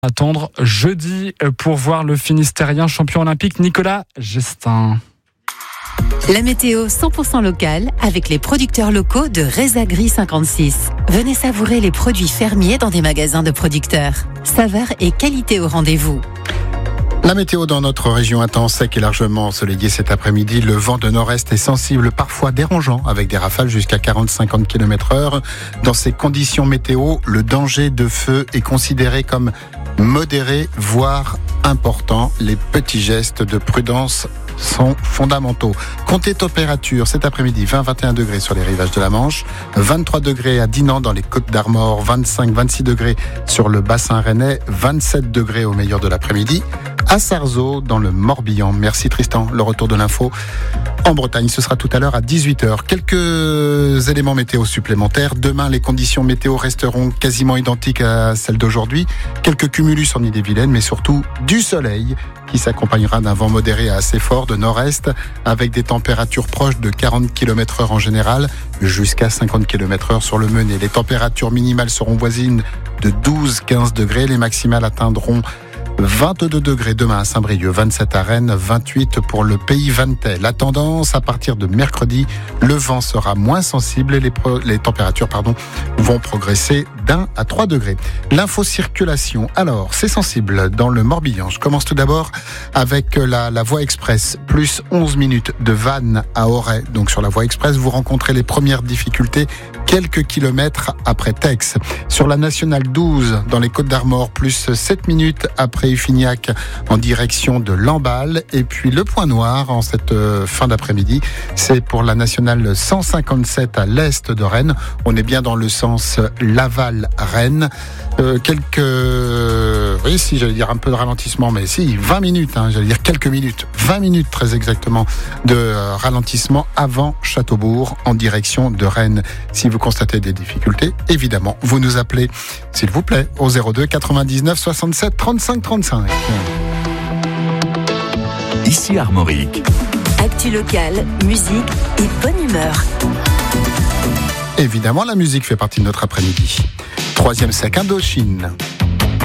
Attendre jeudi pour voir le Finistérien champion olympique Nicolas Gestin. La météo 100% locale avec les producteurs locaux de Rezagri 56. Venez savourer les produits fermiers dans des magasins de producteurs. Saveur et qualité au rendez-vous. La météo dans notre région, un temps sec et largement ensoleillé cet après-midi. Le vent de nord-est est sensible, parfois dérangeant, avec des rafales jusqu'à 40-50 km/h. Dans ces conditions météo, le danger de feu est considéré comme modéré, voire important. Les petits gestes de prudence sont fondamentaux. Comptez température cet après-midi, 20-21 degrés sur les rivages de la Manche, 23 degrés à Dinan dans les Côtes d'Armor, 25-26 degrés sur le bassin rennais, 27 degrés au meilleur de l'après-midi à Sarzeau dans le Morbihan. Merci Tristan, le retour de l'info en Bretagne, ce sera tout à l'heure à 18h. Quelques éléments météo supplémentaires. Demain, les conditions météo resteront quasiment identiques à celles d'aujourd'hui. Quelques cumulus en Ille-et-Vilaine, mais surtout du soleil qui s'accompagnera d'un vent modéré à assez fort de nord-est avec des températures proches de 40 km/h en général jusqu'à 50 km/h sur le Mené. Les températures minimales seront voisines de 12-15 degrés. Les maximales atteindront 22 degrés demain à Saint-Brieuc, 27 à Rennes, 28 pour le Pays Vantais. La tendance, à partir de mercredi, le vent sera moins sensible et les températures vont progresser d'1 à 3 degrés. L'info-circulation, alors, c'est sensible dans le Morbihan. Je commence tout d'abord avec la voie express, plus 11 minutes de Vannes à Auray. Donc sur la voie express, vous rencontrez les premières difficultés quelques kilomètres après Tex. Sur la nationale 12, dans les Côtes d'Armor, plus 7 minutes après Ufignac en direction de Lamballe. Et puis le point noir en cette fin d'après-midi, c'est pour la nationale 157 à l'est de Rennes. On est bien dans le sens Laval-Rennes. J'allais dire un peu de ralentissement, mais 20 minutes, j'allais dire quelques minutes, 20 minutes très exactement de ralentissement avant Châteaubourg en direction de Rennes. Si vous constatez des difficultés, évidemment, vous nous appelez, s'il vous plaît, au 02 99 67 35 35. Ici Armorique. Actu locale, musique et bonne humeur. Évidemment, la musique fait partie de notre après-midi. Troisième sec, Indochine.